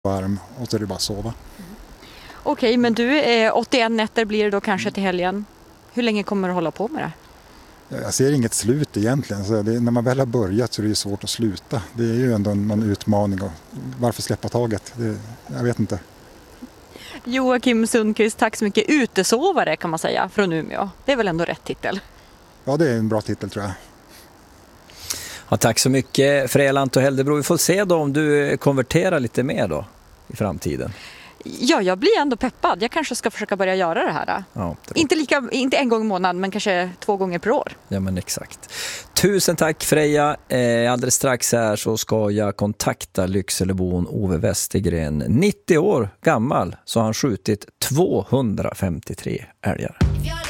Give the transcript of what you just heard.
varm och så är det bara att sova. Okej, men du, 81 nätter blir det då kanske till helgen. Hur länge kommer du hålla på med det? Jag ser inget slut egentligen. Så när man väl har börjat så är det svårt att sluta. Det är ju ändå någon utmaning. Och varför släppa taget? Jag vet inte. Joakim Sundqvist, tack så mycket. Utesovare kan man säga från Umeå. Det är väl ändå rätt titel? Ja, det är en bra titel tror jag. Ja, tack så mycket Freja Lantto-Heldebro. Vi får se då om du konverterar lite mer då i framtiden. Ja, jag blir ändå peppad. Jag kanske ska försöka börja göra det här. Ja, Inte en gång i månaden, men kanske 2 gånger per år. Ja, men exakt. Tusen tack Freja. Alldeles strax här så ska jag kontakta Lyckselebon Ove Westergren. 90 år gammal så har han skjutit 253 älgar.